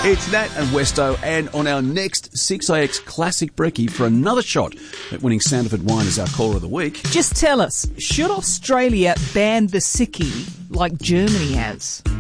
It's Nat and Westo, and on our next 6IX Classic Brekkie for another shot at winning Sandifer wine as our caller of the week. Just tell us, should Australia ban the sickie like Germany has?